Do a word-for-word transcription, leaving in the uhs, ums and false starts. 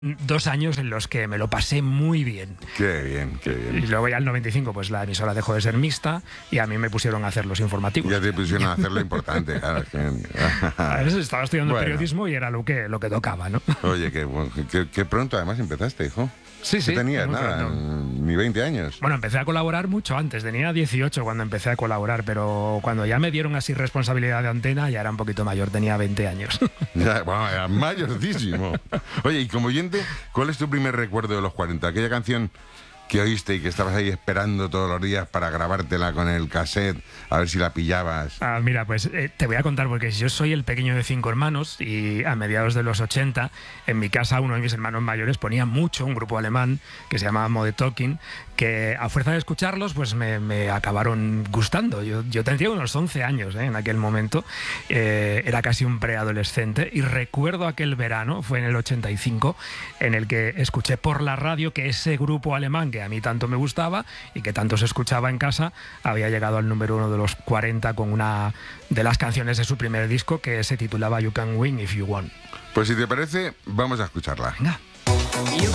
Dos años en los que me lo pasé muy bien. Qué bien, qué bien. Y luego ya en el noventa y cinco, pues la emisora dejó de ser mixta y a mí me pusieron a hacer los informativos. Ya te pusieron a hacer lo importante. Claro, que... A veces estaba estudiando Bueno. periodismo y era lo que, lo que tocaba, ¿no? Oye, qué, qué, qué pronto además empezaste, hijo. Sí, sí. No tenías muy nada, pronto. ni veinte años. Bueno, empecé a colaborar mucho antes, tenía dieciocho cuando empecé a colaborar, pero cuando ya me dieron así responsabilidad de antena ya era un poquito mayor, tenía veinte años. Ya, bueno, era mayorcísimo. Oye, y como oyente, ¿cuál es tu primer recuerdo de los cuarenta? Aquella canción que oíste y que estabas ahí esperando todos los días para grabártela con el cassette, a ver si la pillabas. Ah, mira, pues eh, te voy a contar, porque yo soy el pequeño de cinco hermanos y a mediados de los ochenta, en mi casa uno de mis hermanos mayores ponía mucho un grupo alemán que se llamaba Modern Talking, que a fuerza de escucharlos pues me, me acabaron gustando. Yo, yo tendría unos once años ¿eh? en aquel momento, eh, era casi un preadolescente y recuerdo aquel verano, fue en el ochenta y cinco, en el que escuché por la radio que ese grupo alemán que a mí tanto me gustaba y que tanto se escuchaba en casa había llegado al número uno de los cuarenta con una de las canciones de su primer disco que se titulaba You Can Win If You Want. Pues si te parece, vamos a escucharla. Venga.